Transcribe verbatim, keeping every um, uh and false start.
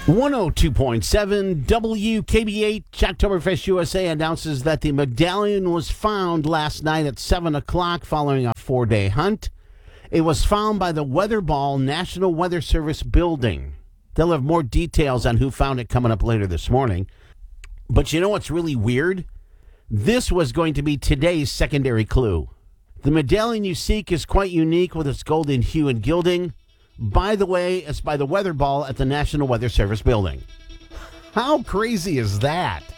one oh two point seven W K B eight Oktoberfest U S A announces that the medallion was found last night at seven o'clock following a four-day hunt. It was found by the Weatherball National Weather Service building. They'll have more details on who found it coming up later this morning. But you know what's really weird? This was going to be today's secondary clue. The medallion you seek is quite unique with its golden hue and gilding. By the way, it's by the Weatherball at the National Weather Service building. How crazy is that?